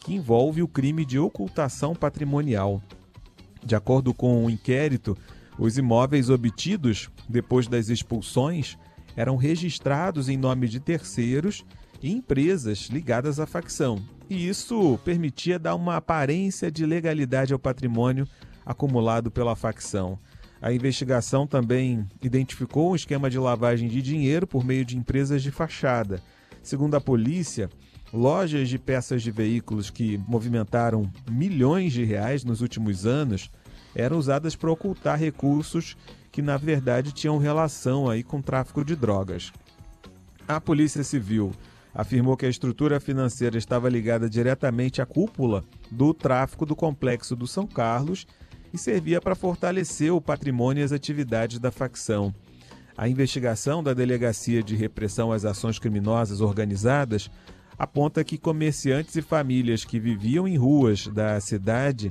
que envolve o crime de ocultação patrimonial. De acordo com o inquérito, os imóveis obtidos depois das expulsões eram registrados em nome de terceiros e empresas ligadas à facção. E isso permitia dar uma aparência de legalidade ao patrimônio acumulado pela facção. A investigação também identificou um esquema de lavagem de dinheiro por meio de empresas de fachada. Segundo a polícia, lojas de peças de veículos que movimentaram milhões de reais nos últimos anos eram usadas para ocultar recursos que, na verdade, tinham relação aí com o tráfico de drogas. A Polícia Civil afirmou que a estrutura financeira estava ligada diretamente à cúpula do tráfico do Complexo do São Carlos e servia para fortalecer o patrimônio e as atividades da facção. A investigação da Delegacia de Repressão às Ações Criminosas Organizadas aponta que comerciantes e famílias que viviam em ruas da cidade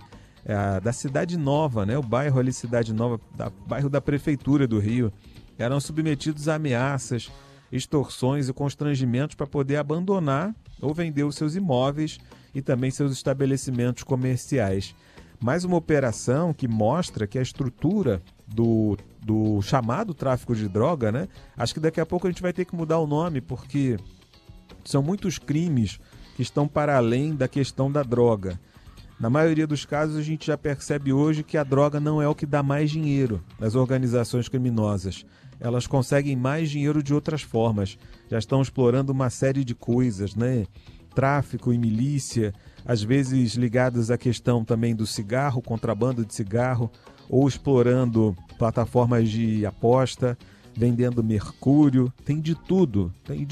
Nova, o bairro ali Cidade Nova, bairro da Prefeitura do Rio, eram submetidos a ameaças, extorsões e constrangimentos para poder abandonar ou vender os seus imóveis e também seus estabelecimentos comerciais. Mais uma operação que mostra que a estrutura do chamado tráfico de droga, acho que daqui a pouco a gente vai ter que mudar o nome, porque são muitos crimes que estão para além da questão da droga. Na maioria dos casos, a gente já percebe hoje que a droga não é o que dá mais dinheiro nas organizações criminosas. Elas conseguem mais dinheiro de outras formas. Já estão explorando uma série de coisas, Tráfico e milícia, às vezes ligadas à questão também do cigarro, contrabando de cigarro, ou explorando plataformas de aposta, vendendo mercúrio. Tem de tudo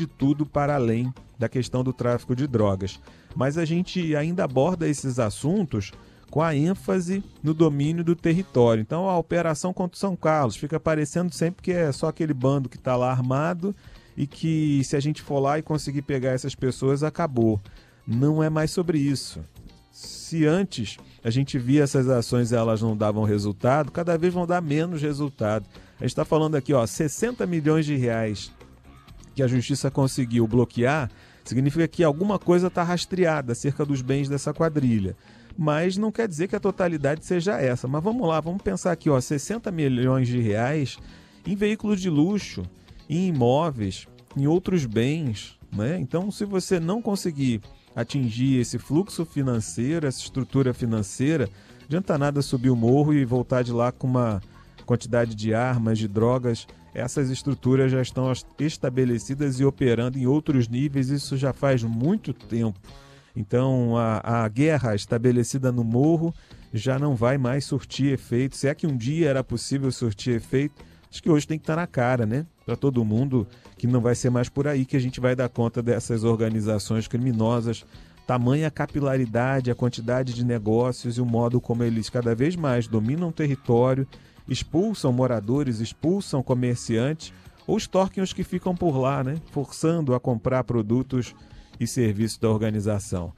para além da questão do tráfico de drogas. Mas a gente ainda aborda esses assuntos com a ênfase no domínio do território. Então a operação contra o São Carlos fica parecendo sempre que é só aquele bando que está lá armado e que se a gente for lá e conseguir pegar essas pessoas, acabou. Não é mais sobre isso. Se antes a gente via essas ações e elas não davam resultado, cada vez vão dar menos resultado. A gente está falando aqui, 60 milhões de reais que a justiça conseguiu bloquear, significa que alguma coisa está rastreada acerca dos bens dessa quadrilha. Mas não quer dizer que a totalidade seja essa. Mas vamos lá, vamos pensar aqui, 60 milhões de reais em veículos de luxo, em imóveis, em outros bens, Então, se você não conseguir atingir esse fluxo financeiro, essa estrutura financeira, não adianta nada subir o morro e voltar de lá com uma quantidade de armas, de drogas. Essas estruturas já estão estabelecidas e operando em outros níveis, isso já faz muito tempo. Então, a guerra estabelecida no morro já não vai mais surtir efeito. Se é que um dia era possível surtir efeito, acho que hoje tem que estar na cara, para todo mundo, que não vai ser mais por aí que a gente vai dar conta dessas organizações criminosas. Tamanha capilaridade, a quantidade de negócios e o modo como eles cada vez mais dominam o território, expulsam moradores, expulsam comerciantes ou extorquem os que ficam por lá, forçando a comprar produtos e serviços da organização.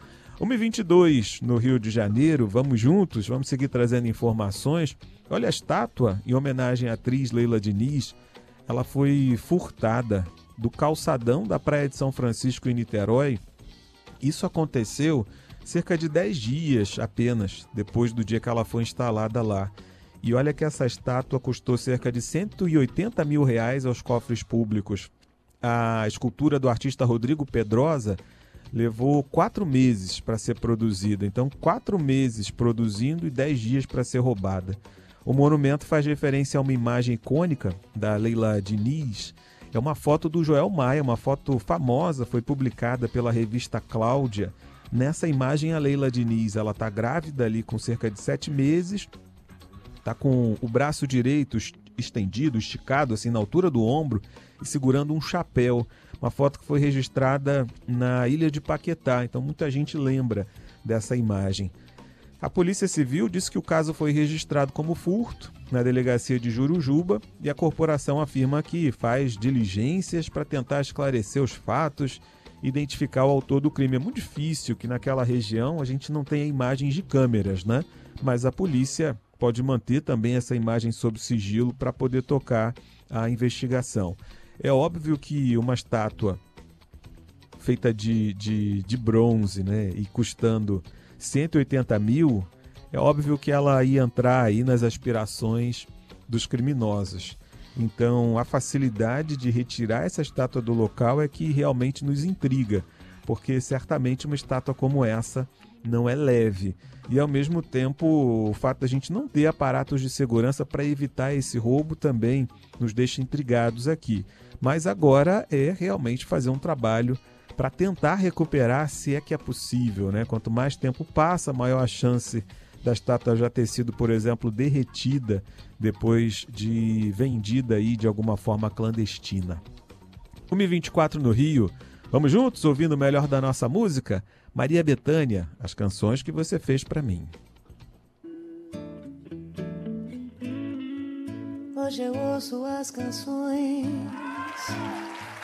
1h22 no Rio de Janeiro, vamos juntos, vamos seguir trazendo informações. Olha, a estátua em homenagem à atriz Leila Diniz, ela foi furtada do calçadão da Praia de São Francisco em Niterói. Isso aconteceu cerca de 10 dias apenas depois do dia que ela foi instalada lá. E olha que essa estátua custou cerca de 180 mil reais aos cofres públicos. A escultura do artista Rodrigo Pedrosa levou 4 meses para ser produzida. Então, 4 meses produzindo e 10 dias para ser roubada. O monumento faz referência a uma imagem icônica da Leila Diniz. É uma foto do Joel Maia, uma foto famosa, foi publicada pela revista Cláudia. Nessa imagem, a Leila Diniz está grávida ali com cerca de 7 meses, está com o braço direito estendido, esticado, assim, na altura do ombro e segurando um chapéu. Uma foto que foi registrada na ilha de Paquetá, então muita gente lembra dessa imagem. A Polícia Civil disse que o caso foi registrado como furto na delegacia de Jurujuba e a corporação afirma que faz diligências para tentar esclarecer os fatos e identificar o autor do crime. É muito difícil que naquela região a gente não tenha imagens de câmeras, Mas a polícia pode manter também essa imagem sob sigilo para poder tocar a investigação. É óbvio que uma estátua feita de bronze, né, e custando 180 mil, é óbvio que ela ia entrar aí nas aspirações dos criminosos. Então, a facilidade de retirar essa estátua do local é que realmente nos intriga, porque certamente uma estátua como essa não é leve. E, ao mesmo tempo, o fato da gente não ter aparatos de segurança para evitar esse roubo também nos deixa intrigados aqui. Mas agora é realmente fazer um trabalho para tentar recuperar, se é que é possível, né? Quanto mais tempo passa, maior a chance da estátua já ter sido, por exemplo, derretida depois de vendida aí de alguma forma clandestina. 1h24 no Rio. Vamos juntos ouvindo o melhor da nossa música? Maria Bethânia, as canções que você fez para mim. Hoje eu ouço as canções